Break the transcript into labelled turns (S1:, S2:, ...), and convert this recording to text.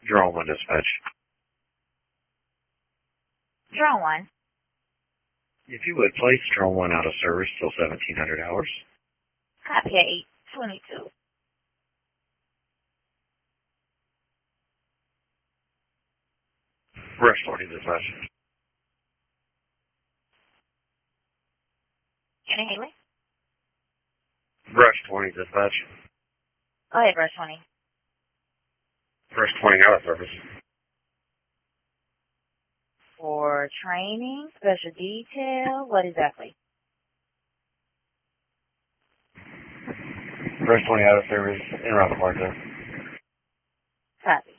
S1: Drone 1 dispatch.
S2: Drone 1.
S1: If you would place Drone 1 out of service till 1700 hours.
S2: Copy at 822.
S1: Rush 20 dispatch.
S2: Kenny Haley.
S1: Rush 20 dispatch.
S2: Go ahead, Rush 20.
S1: Rush 20 out of service.
S2: For training, special detail, what exactly?
S1: Rush 20 out of service in Rock Park.
S2: Copy.